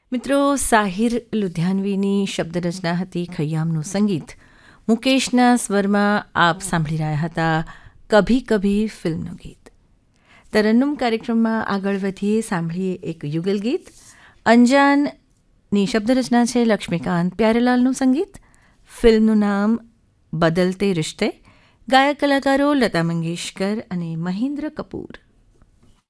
મિત્રો, સાહિર લુધિયાનવીની શબ્દરચના હતી ખય્યામનું સંગીત. મુકેશના સ્વરમાં આપ સાંભળી રહ્યા હતા કભી કભી ફિલ્મનું ગીત. તરન્નુમ કાર્યક્રમમાં આગળ વધીએ, સાંભળીએ એક યુગલ ગીત. અંજાનની શબ્દરચના છે લક્ષ્મીકાંત પ્યારેલાલનું સંગીત. ફિલ્મનું નામ બદલતે રિશ્તે. ગાયક કલાકારો લતા મંગેશકર અને મહેન્દ્ર કપૂર.